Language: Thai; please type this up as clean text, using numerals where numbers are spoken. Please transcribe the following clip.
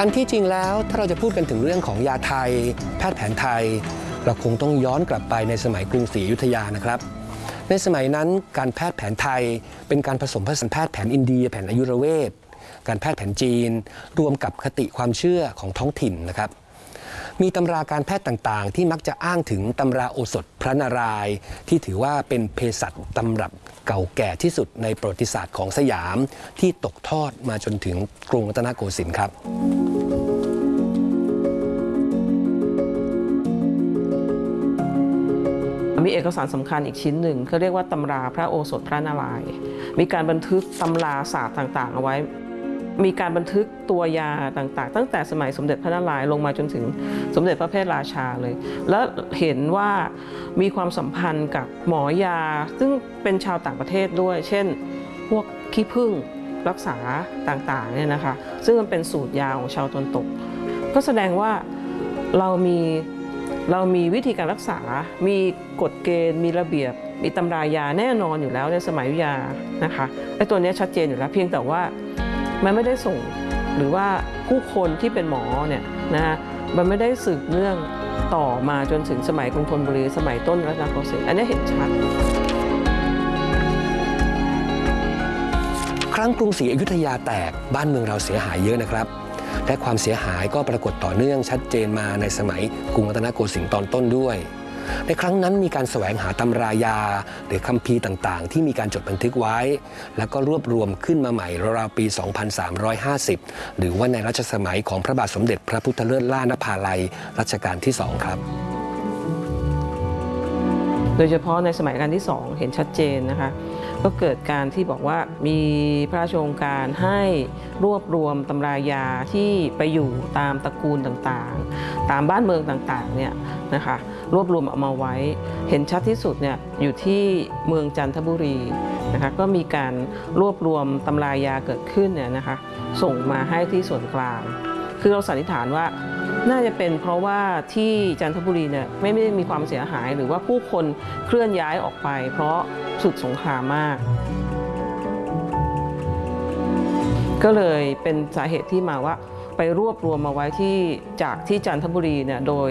อันที่จริงแล้วถ้าเราจะพูดกันถึงเรื่องของยาไทยแพทย์แผนไทยเราคงต้องย้อนกลับไปในสมัยกรุงศรีอยุธยานะครับในสมัยนั้นการแพทย์แผนไทยเป็นการผสมผสานแพทย์แผนอินเดียแผนอายุรเวทการแพทย์แผนจีนรวมกับคติความเชื่อของท้องถิ่นนะครับมีตำราการแพทย์ต่างๆที่มักจะอ้างถึงตำราโอสถพระนารายณ์ที่ถือว่าเป็นเภสัชตำรับเก่าแก่ที่สุดในประวัติศาสตร์ของสยามที่ตกทอดมาจนถึงกรุงรัตนโกสินทร์ครับมีเอกสารสำคัญอีกชิ้นหนึ่งเขาเรียกว่าตำราพระโอสถพระนารายณ์มีการบันทึกตำราศาสตร์ต่างๆเอาไว้มีการบันทึกตัวยาต่างๆตั้งแต่สมัยสมเด็จพระนารายณ์ลงมาจนถึงสมเด็จพระเพทราชาเลยแล้วเห็นว่ามีความสัมพันธ์กับหมอยาซึ่งเป็นชาวต่างประเทศด้วยเช่นพวกขี้ผึ้งรักษาต่างๆเนี่ยนะคะซึ่งมันเป็นสูตรยาของชาวตะวันตกก็แสดงว่าเรามีวิธีการรักษามีกฎเกณฑ์มีระเบียบมีตำรายาแน่นอนอยู่แล้วในสมัยอยุธยานะคะไอ้ตัวนี้ชัดเจนอยู่แล้วเพียงแต่ว่ามันไม่ได้ส่งหรือว่าผู้คนที่เป็นหมอเนี่ยนะมันไม่ได้สืบเนื่องต่อมาจนถึงสมัยกรุงธนบุรีสมัยต้นรัตนโกสินทร์อันนี้เห็นชัดครั้งกรุงศรีอยุธยาแตกบ้านเมืองเราเสียหายเยอะนะครับและความเสียหายก็ปรากฏต่อเนื่องชัดเจนมาในสมัยกรุงรัตนโกสินทร์ตอนต้นด้วยในครั้งนั้นมีการแสวงหาตำรายาหรือคัมภีร์ต่างๆที่มีการจดบันทึกไว้แล้วก็รวบรวมขึ้นมาใหม่ราวๆปี 2350 หรือว่าในรัชสมัยของพระบาทสมเด็จพระพุทธเลิศล่านภาลัยรัชกาลที่ 2 ครับโดยเฉพาะในสมัยรัชกาลที่ 2เห็นชัดเจนนะคะก็เกิดการที่บอกว่ามีพระราชโองการให้รวบรวมตำรายาที่ไปอยู่ตามตระกูลต่างๆตามบ้านเมืองต่างๆเนี่ยนะคะรวบรวมเอามาไว้เห็นชัดที่สุดเนี่ยอยู่ที่เมืองจันทบุรีนะคะก็มีการรวบรวมตำรายาเกิดขึ้นเนี่ยนะคะส่งมาให้ที่ส่วนกลางคือเราสันนิษฐานว่าน่าจะเป็นเพราะว่าที่จันทบุรีเนี่ยไม่ได้มีความเสียหายหรือว่าผู้คนเคลื่อนย้ายออกไปเพราะสุดสงครามมากก็เลยเป็นสาเหตุที่มาว่าไปรวบรวมมาไว้ที่จากที่จันทบุรีเนี่ยโดย